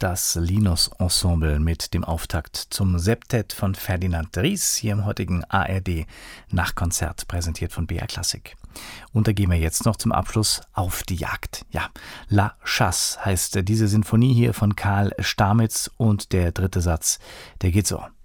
das Linus Ensemble mit dem Auftakt zum Septett von Ferdinand Ries hier im heutigen ARD Nachkonzert, präsentiert von BR Klassik. Und da gehen wir jetzt noch zum Abschluss auf die Jagd. Ja, La Chasse heißt diese Sinfonie hier von Karl Stamitz und der dritte Satz, der geht so.